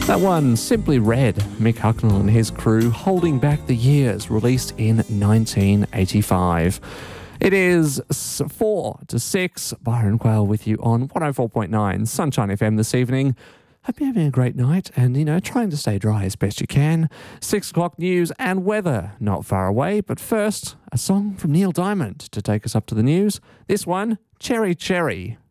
That one, Simply Red, Mick Hucknall and his crew, Holding Back the Years, released in 1985. It is 4 to 6. Byron Quayle with you on 104.9 Sunshine FM this evening. Hope you're having a great night and, trying to stay dry as best you can. 6 o'clock news and weather not far away. But first, a song from Neil Diamond to take us up to the news. This one, Cherry Cherry.